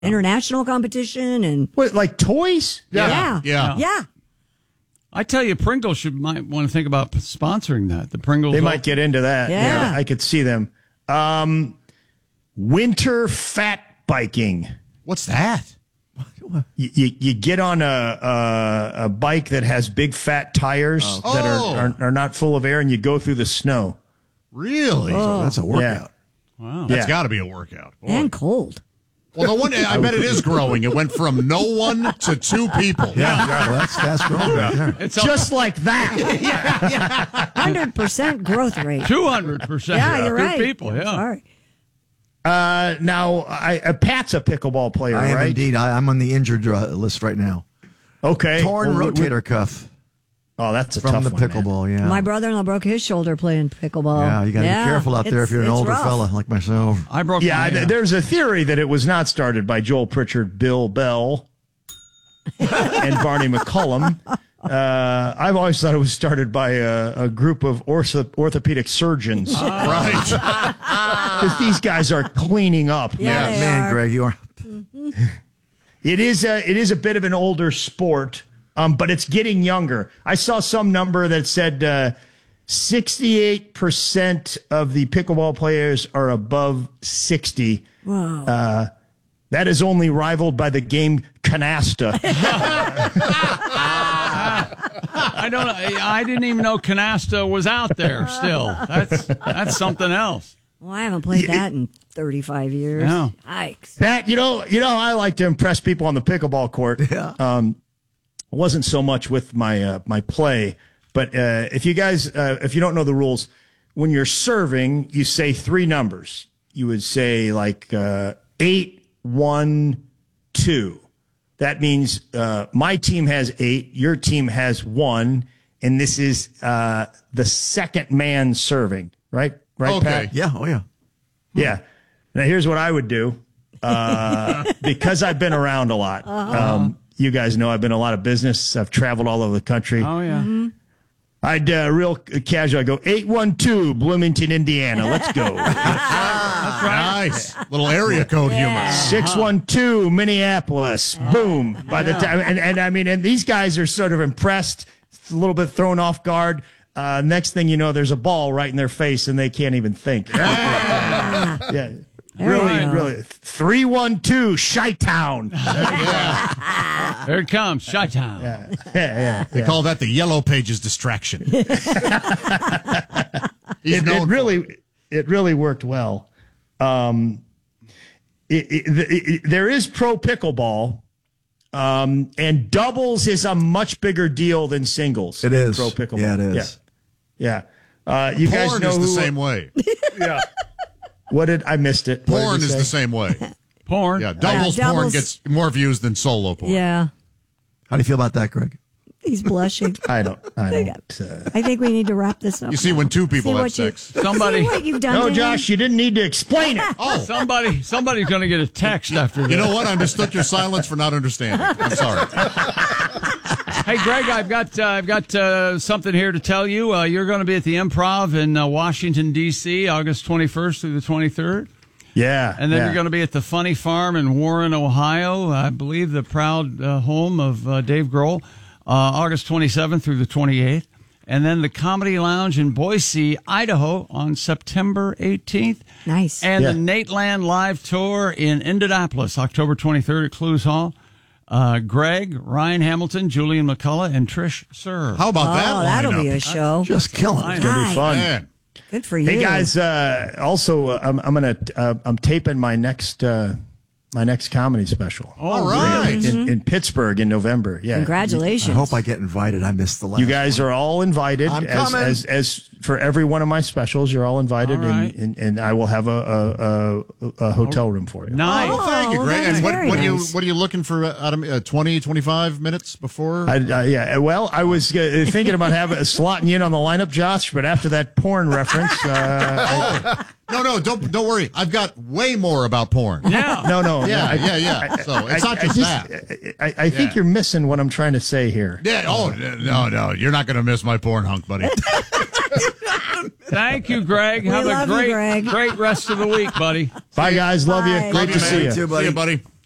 international competition and What, like toys? yeah. I tell you, Pringles might want to think about sponsoring that. The Pringles. They might get into that. Yeah. I could see them. Winter fat biking. What's that? You get on a bike that has big fat tires that are not full of air, and you go through the snow. Really? So that's a workout. Wow. That's got to be a workout. Boy. And cold. Well, the one I bet it is growing. It went from no one to 2 people. Well, that's growing right there. It's Just like that. 100% growth rate. 200%. Yeah, you're right. Two people, yeah. Sorry. Now, Pat's a pickleball player, I am right? indeed. I'm on the injured list right now. Okay. Torn Well, rotator cuff Oh, that's a from tough the one, man. pickleball, yeah. My brother-in-law broke his shoulder playing pickleball. Yeah, you got to be careful out there if you're an it's older rough. fella like myself. I broke Yeah, my hand. there's a theory that it was not started by Joel Pritchard, Bill Bell, and Barney McCullum. I've always thought it was started by a group of orthopedic surgeons. Right. Because these guys are cleaning up. Yeah, they Man, are. Greg, you are. It is a bit of an older sport, but it's getting younger. I saw some number that said 68% of the pickleball players are above 60. Whoa. That is only rivaled by the game canasta. I don't know. I didn't even know canasta was out there still. That's something else. Well, I haven't played that in 35 years. No. Yikes. That you know, I like to impress people on the pickleball court. Yeah. It wasn't so much with my my play, but if you guys if you don't know the rules, when you're serving, you say 3 numbers. You would say like 8, 1, 2. That means my team has 8, your team has 1, and this is the second man serving. Right, Okay. Pat? Yeah, oh yeah. Yeah. Now, here's what I would do. Because I've been around a lot. You guys know I've been in a lot of business. I've traveled all over the country. Oh, yeah. Mm-hmm. I'd real casual. I go 812 Bloomington, Indiana. Let's go. Nice. Little area code humor. 612 Minneapolis. Boom. By the time, and I mean, and these guys are sort of impressed, a little bit thrown off guard. Next thing you know, there's a ball right in their face, and they can't even think. Yeah. Really. 312 Chi-Town. Here it comes. Chi-Town. Yeah. They call that the Yellow Pages distraction. He's known for it. It really worked well. There is pro pickleball, and doubles is a much bigger deal than singles. It is. Pro pickleball. Yeah, it is. Yeah. You guys Porn know is who, the same way. Yeah. I missed it. What did Porn you is say? the same way. Porn. Yeah, doubles porn doubles- gets more views than solo porn. Yeah. How do you feel about that, Greg? He's blushing. I don't. I think we need to wrap this up. You see, when 2 people See have what you- sex. Somebody. See what you've done No, to Josh, you didn't need to explain it. Oh, Somebody's going to get a text after this. you know what? I mistook your silence for not understanding. I'm sorry. Hey, Greg, I've got something here to tell you. You're going to be at the Improv in Washington, D.C., August 21st through the 23rd. Yeah. And then you're going to be at the Funny Farm in Warren, Ohio, I believe the proud home of Dave Grohl, August 27th through the 28th. And then the Comedy Lounge in Boise, Idaho on September 18th. Nice. And the Nate Land Live Tour in Indianapolis, October 23rd at Clues Hall. Greg, Ryan Hamilton, Julian McCullough, and Trish Sir. How about that Oh, that'll lineup? be a show. Just killing it. It's gonna be fun. Man. Good for you. Hey guys, also I'm taping my next comedy special. All right. In Pittsburgh in November. Yeah. Congratulations. I hope I get invited. I missed the last You guys are all invited. I'm coming. As for every one of my specials, you're all invited, All right. and I will have a hotel room for you. Nice. Oh, thank you, Oh, Greg. that's And very nice. what are you looking for out of 20, 25 minutes before? Yeah. Well, I was thinking about slotting you in on the lineup, Josh, but after that porn reference, No, don't worry. I've got way more about porn. Yeah. no. Yeah. So it's not just that. I think you're missing what I'm trying to say here. Yeah. Oh, no. You're not going to miss my porn hunk, buddy. Thank you, Greg. Have love a you, Greg. great rest of the week, buddy. Bye, guys. Love Bye. you. Great to see you. too, buddy. See you, buddy.